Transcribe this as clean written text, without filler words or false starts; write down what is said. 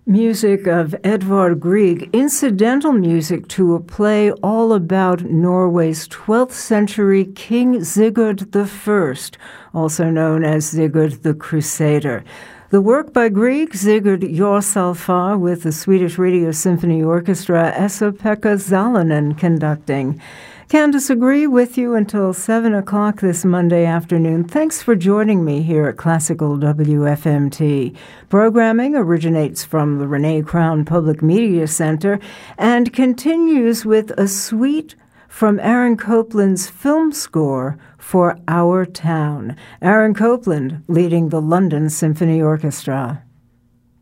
Music of Edvard Grieg, incidental music to a play all about Norway's 12th century King Sigurd I, also known as Sigurd the Crusader. The work by Grieg, Sigurd Jorsalfar, with the Swedish Radio Symphony Orchestra, Esa-Pekka Salonen conducting. Candace Agree with you until 7 o'clock this Monday afternoon. Thanks for joining me here at Classical WFMT. Programming originates from the Renee Crown Public Media Center and continues with a suite from Aaron Copland's film score for Our Town. Aaron Copland leading the London Symphony Orchestra.